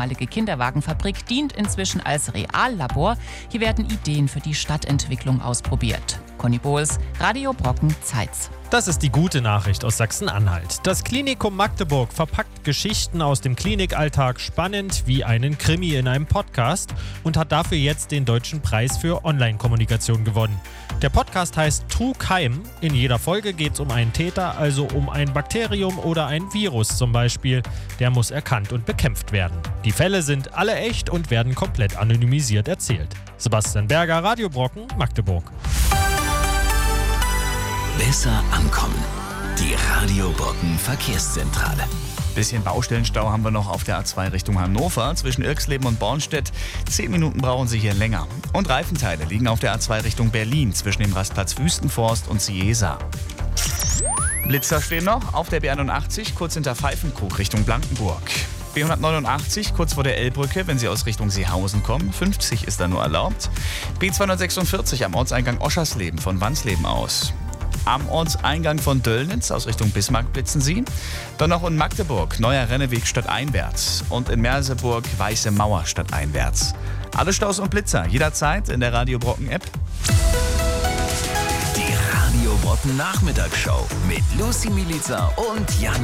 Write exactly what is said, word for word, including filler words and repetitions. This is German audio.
ehemalige Kinderwagenfabrik dient inzwischen als Reallabor. Hier werden Ideen für die Stadtentwicklung ausprobiert. Conny Bohls, Radio Brocken, Zeitz. Das ist die gute Nachricht aus Sachsen-Anhalt. Das Klinikum Magdeburg verpackt Geschichten aus dem Klinikalltag spannend wie einen Krimi in einem Podcast und hat dafür jetzt den Deutschen Preis für Online-Kommunikation gewonnen. Der Podcast heißt True Keim. In jeder Folge geht es um einen Täter, also um ein Bakterium oder ein Virus zum Beispiel. Der muss erkannt und bekämpft werden. Die Fälle sind alle echt und werden komplett anonymisiert erzählt. Sebastian Berger, Radio Brocken, Magdeburg. Besser ankommen. Die Radio Brocken Verkehrszentrale. Bisschen Baustellenstau haben wir noch auf der A zwei Richtung Hannover. Zwischen Irxleben und Bornstedt. Zehn Minuten brauchen Sie hier länger. Und Reifenteile liegen auf der A zwei Richtung Berlin zwischen dem Rastplatz Wüstenforst und Ciesa. Blitzer stehen noch auf der B einundachtzig, kurz hinter Pfeifenkrug Richtung Blankenburg. B hundertneunundachtzig, kurz vor der Elbbrücke, wenn Sie aus Richtung Seehausen kommen. fünfzig ist da nur erlaubt. B zweihundertsechsundvierzig am Ortseingang Oschersleben von Wansleben aus. Am Ortseingang von Döllnitz aus Richtung Bismarck blitzen Sie. Dann noch in Magdeburg, Neuer Renneweg stadteinwärts. Und in Merseburg, Weiße Mauer stadteinwärts. Alle Staus und Blitzer jederzeit in der Radio Brocken App. Die Radio Brocken Nachmittagsshow mit Lucy Milica und Jan